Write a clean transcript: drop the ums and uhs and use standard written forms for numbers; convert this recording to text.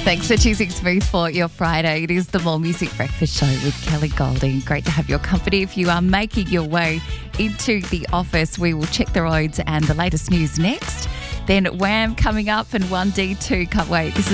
Thanks for choosing Smooth for your Friday. It is the More Music Breakfast Show with Kelly Golding. Great to have your company. If you are making your way into the office, we will check the roads and the latest news next. Then Wham coming up and 1D2. Can't wait. This is